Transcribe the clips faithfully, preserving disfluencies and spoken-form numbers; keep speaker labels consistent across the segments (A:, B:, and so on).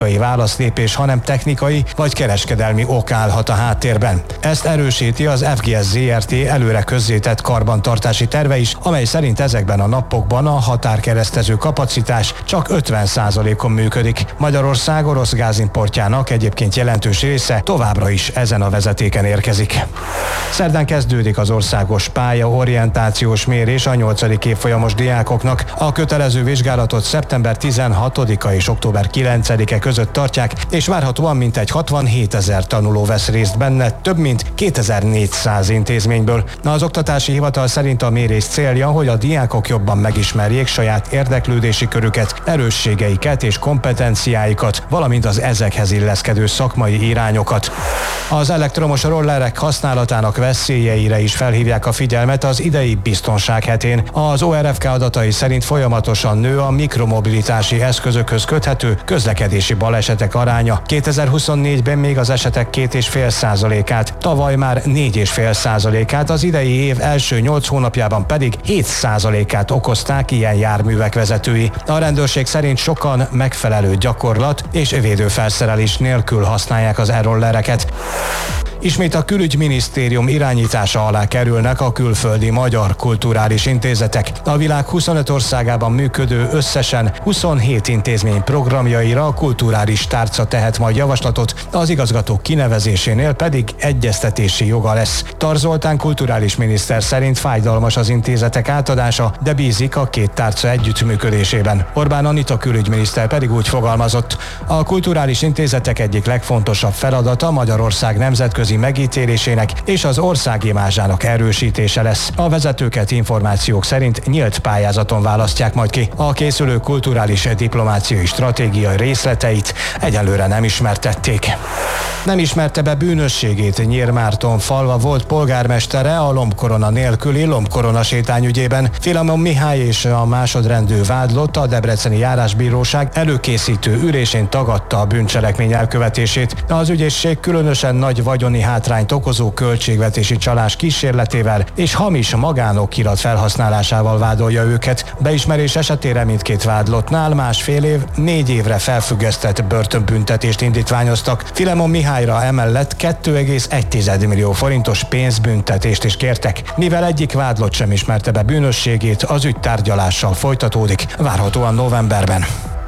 A: politikai válaszlépés, hanem technikai vagy kereskedelmi ok állhat a háttérben. Ezt erősíti az ef gé es zé er té előre közzétett karbantartási terve is, amely szerint ezekben a napokban a határkeresztező kapacitás csak ötven százalékon működik. Magyarország orosz gázimportjának egyébként jelentős része továbbra is ezen a vezetéken érkezik. Szerdán kezdődik az országos pályaorientációs mérés a nyolcadik évfolyamos diákoknak. A kötelező vizsgálatot szeptember tizenhatodika és október kilencedike között tartják, és várhatóan mintegy hatvanhétezer tanuló vesz részt benne, több mint kétezer-négyszáz intézményből. Az oktatási hivatal szerint a mérés célja, hogy a diákok jobban megismerjék saját érdeklődési körüket, erősségeiket és kompetenciáikat, valamint az ezekhez illeszkedő szakmai irányokat. Az elektromos rollerek használatának veszélyeire is felhívják a figyelmet az idei biztonság hetén. Az o er ef ká adatai szerint folyamatosan nő a mikromobilitási eszközökhöz köthető közlekedési balesetek aránya. kétezer-huszonnégyben még az esetek két egész öt százalékát, tavaly már négy egész öt százalékát, az idei év első nyolc hónapjában pedig hét százalékát okozták ilyen járművek vezetői. A rendőrség szerint sokan megfelelő gyakorlat és védőfelszerelés nélkül használják az e-rollereket. Ismét a külügyminisztérium irányítása alá kerülnek a külföldi magyar kulturális intézetek. A világ huszonöt országában működő összesen huszonhét intézmény programjaira a kulturális tárca tehet majd javaslatot, az igazgatók kinevezésénél pedig egyeztetési joga lesz. Tar Zoltán kulturális miniszter szerint fájdalmas az intézetek átadása, de bízik a két tárca együttműködésében. Orbán Anita külügyminiszter pedig úgy fogalmazott: a kulturális intézetek egyik legfontosabb feladata Magyarország nemzetközi megítélésének és az ország imázsának erősítése lesz. A vezetőket információk szerint nyílt pályázaton választják majd ki. A készülő kulturális diplomáciai stratégiai részleteit egyelőre nem ismertették. Nem ismerte be bűnösségét Nyírmárton falva volt polgármestere a lombkorona nélküli lombkorona sétány ügyében. Filamon Mihály és a másodrendű vádlott a debreceni járásbíróság előkészítő ülésén tagadta a bűncselekmény elkövetését. Az ügyészség különösen nagy vagyoni hátrányt okozó költségvetési csalás kísérletével és hamis magánokirat felhasználásával vádolja őket. Beismerés esetére mindkét vádlottnál másfél év, négy évre felfüggesztett börtönbüntetést indítványoztak. Filamon Mihályra emellett két egész egy millió forintos pénzbüntetést is kértek. Mivel egyik vádlott sem ismerte be bűnösségét, az ügy tárgyalással folytatódik, várhatóan novemberben.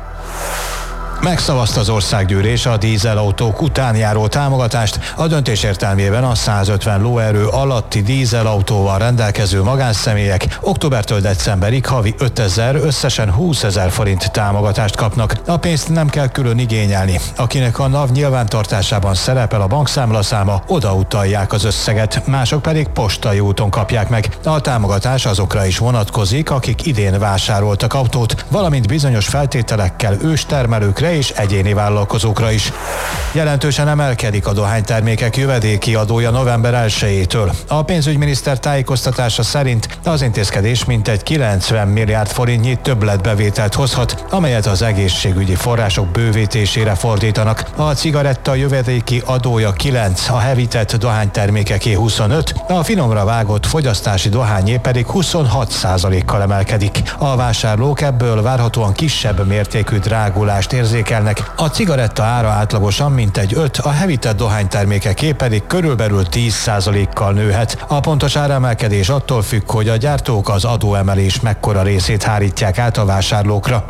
A: Megszavazta az országgyűlés a dízelautók után járó támogatást. A döntés értelmében a százötven lóerő alatti dízelautóval rendelkező magánszemélyek októbertől decemberig havi ötezer, összesen húszezer forint támogatást kapnak. A pénzt nem kell külön igényelni. Akinek a NAV nyilvántartásában szerepel a bankszámlaszáma, odautalják az összeget, mások pedig postai úton kapják meg. A támogatás azokra is vonatkozik, akik idén vásároltak autót, valamint bizonyos feltételekkel őstermelőkre és egyéni vállalkozókra is. Jelentősen emelkedik a dohánytermékek jövedéki adója november elsejétől. A pénzügyminiszter tájékoztatása szerint az intézkedés mintegy kilencven milliárd forintnyi többletbevételt hozhat, amelyet az egészségügyi források bővítésére fordítanak. A cigaretta jövedéki adója kilenc, a hevített dohánytermékeké huszonöt, a finomra vágott fogyasztási dohányé pedig huszonhat százalékkal emelkedik. A vásárlók ebből várhatóan kisebb mértékű drágulást érzékelnek. A cigaretta ára átlagosan mintegy öt, a hevített dohánytermékeké pedig körülbelül tíz százalékkal nőhet. A pontos áremelkedés attól függ, hogy a gyártók az adóemelés mekkora részét hárítják át a vásárlókra.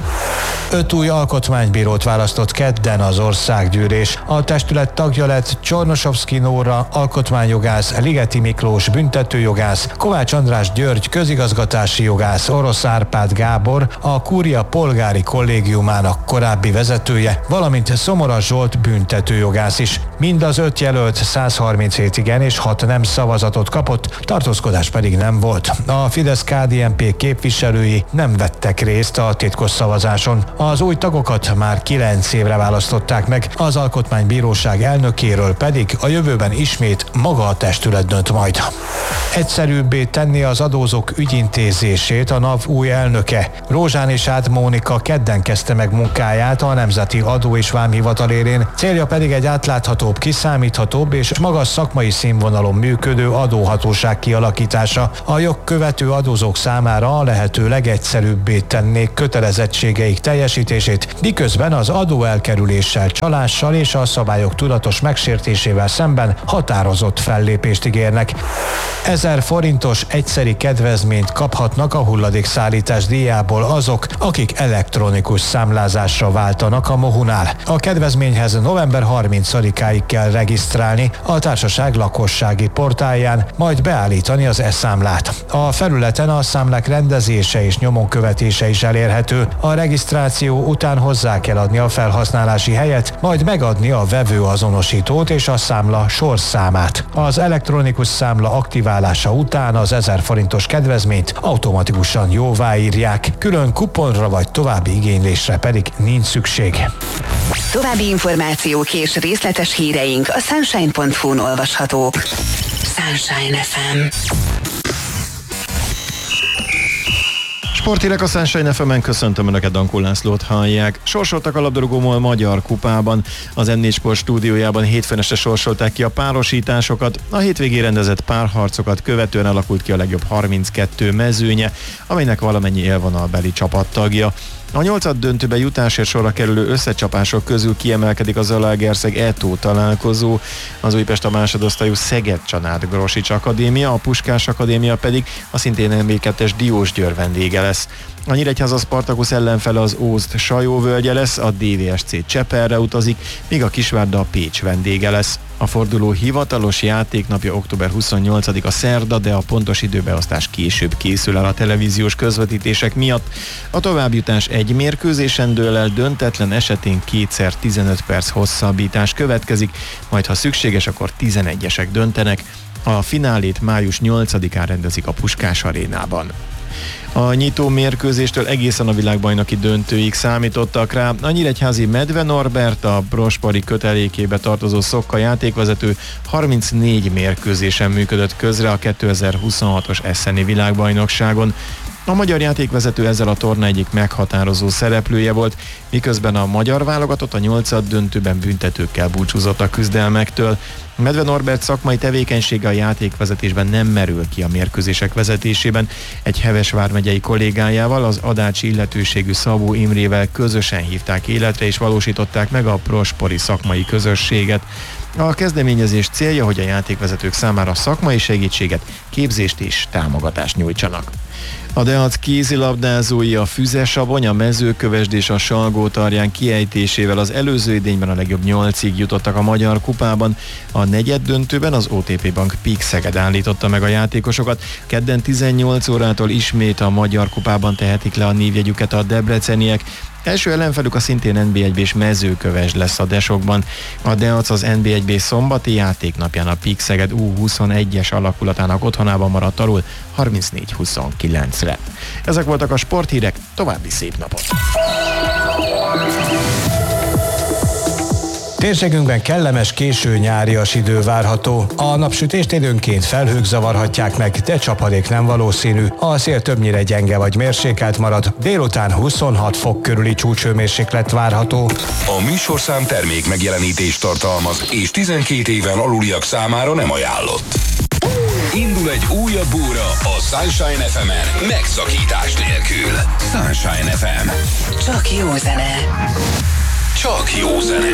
A: Öt új alkotmánybírót választott kedden az országgyűlés. A testület tagja lett Csornosovszky Nóra alkotmányjogász, Ligeti Miklós büntetőjogász, Kovács András György közigazgatási jogász, Orosz Árpád Gábor a Kúria polgári kollégiumának korábbi vezetője, valamint Szomora Zsolt büntetőjogász is. Mind az öt jelölt száz harminchét igen és hat nem szavazatot kapott, tartózkodás pedig nem volt. A Fidesz-ká dé en pé képviselői nem vettek részt a titkos szavazáson. Az új tagokat már kilenc évre választották meg, az Alkotmánybíróság elnökéről pedig a jövőben ismét maga a testület dönt majd. Egyszerűbbé tenni az adózók ügyintézését a NAV új elnöke. Rózsán és Ád Mónika kedden kezdte meg munkáját a Nemzeti Nemzeti Adó és Vámhivatal élén, célja pedig egy átláthatóbb, kiszámíthatóbb és magas szakmai színvonalon működő adóhatóság kialakítása. A jogkövető adózók számára a lehető legegyszerűbbé tennék kötelezettségeik teljesítését, miközben az adóelkerüléssel, csalással és a szabályok tudatos megsértésével szemben határozott fellépést ígérnek. Ezer forintos egyszeri kedvezményt kaphatnak a hulladékszállítás díjából azok, akik elektronikus számlázásra váltanak a Mohunál. A kedvezményhez november harmincadikáig kell regisztrálni a társaság lakossági portálján, majd beállítani az e-számlát. A felületen a számlák rendezése és nyomon követése is elérhető. A regisztráció után hozzá kell adni a felhasználási helyet, majd megadni a vevőazonosítót és a számla sorszámát. Az elektronikus számla aktiválása után az ezer forintos kedvezményt automatikusan jóváírják, külön kuponra vagy további igénylésre pedig nincs szükség.
B: További információk és részletes híreink a sunshine pont hu-n olvashatók. Sunshine ef em.
C: Sporthírek a Sunshine ef emen, köszöntöm Önöket, Dankó Lászlót hallják. Sorsoltak a labdarúgó Magyar Kupában. Az em négy Sport stúdiójában hétfőn este sorsolták ki a párosításokat. A hétvégén rendezett párharcokat követően alakult ki a legjobb harminckettő mezőnye, amelynek valamennyi élvonalbeli csapattagja. A nyolcad döntőbe jutásért sorra kerülő összecsapások közül kiemelkedik a Zalaegerszeg Eto találkozó, az Újpest a másodosztályú Szeged-Csanád-Grosics Akadémia, a Puskás Akadémia pedig a szintén en bé kettes Diósgyőr vendége lesz. A Nyíregyháza Spartakusz ellenfele az Ózd Sajóvölgye lesz, a dé vé es cé Cseperre utazik, míg a Kisvárda a Pécs vendége lesz. A forduló hivatalos játéknapja október huszonnyolcadika szerda, de a pontos időbeosztás később készül el a televíziós közvetítések miatt. A továbbjutás egy mérkőzésen dől el, döntetlen esetén kétszer tizenöt perc hosszabbítás következik, majd ha szükséges, akkor tizenegyesek döntenek. A finálét május nyolcadikán rendezik a Puskás arénában. A nyitó mérkőzéstől egészen a világbajnoki döntőig számítottak rá. A nyíregyházi Medve Norbert, a Brospari kötelékébe tartozó Szokka játékvezető harmincnégy mérkőzésen működött közre a kétezer-huszonhatos Esseni világbajnokságon. A magyar játékvezető ezzel a torna egyik meghatározó szereplője volt, miközben a magyar válogatott a nyolcad döntőben büntetőkkel búcsúzott a küzdelmektől. Medve Norbert szakmai tevékenysége a játékvezetésben nem merül ki a mérkőzések vezetésében. Egy Heves vármegyei kollégájával, az adácsi illetőségű Szabó Imrével közösen hívták életre és valósították meg a prospori szakmai közösséget. A kezdeményezés célja, hogy a játékvezetők számára szakmai segítséget, képzést és támogatást nyújtsanak. A Deac kézilabdázói, a Füzesabony, a Mezőkövesd és a Salgótarján kiejtésével az előző idényben a legjobb nyolcig jutottak a Magyar Kupában. A negyed döntőben az o té pé Bank Pík Szeged állította meg a játékosokat. Kedden tizennyolc órától ismét a Magyar Kupában tehetik le a névjegyüket a debreceniek. Első ellenfelük a szintén en bé egy bé-s Mezőkövesd lesz a Desokban. A Deac az en bé egy bé szombati játéknapján a Pík Szeged U huszonegyes alakulatának otthonában maradt alul harmincnégy huszonkilencre. Ezek voltak a sporthírek, további szép napot!
A: Térségünkben kellemes késő nyárias idő várható. A napsütést időnként felhők zavarhatják meg, de csapadék nem valószínű. A szél többnyire gyenge vagy mérsékelt marad. Délután huszonhat fok körüli csúcshőmérséklet várható.
D: A műsorszám termék megjelenítést tartalmaz, és tizenkét éven aluliak számára nem ajánlott. Indul egy újabb óra a Sunshine ef emen, megszakítás nélkül. Sunshine ef em.
B: Csak jó zene.
D: Csak jó zene.